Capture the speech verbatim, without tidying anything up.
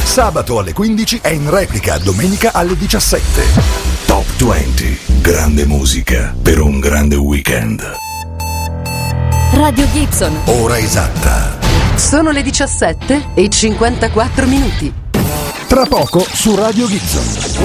Sabato alle quindici e in replica domenica alle diciassette. Top venti, grande musica per un grande weekend. Radio Gibson. Ora esatta. Sono le diciassette e cinquantaquattro minuti. Tra poco su Radio Gibson.